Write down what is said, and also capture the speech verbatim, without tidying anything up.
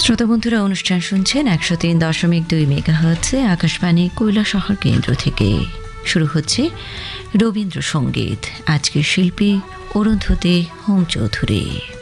শ্রোতা বন্ধুরা, অনুষ্ঠান শুনছেন একশো তিন দশমিক দুই মেগাহার্টজে আকাশবাণী কৈলাসহর কেন্দ্র থেকে। শুরু হচ্ছে রবীন্দ্রসঙ্গীত। আজকের শিল্পী অরুন্ধতী হোম চৌধুরী।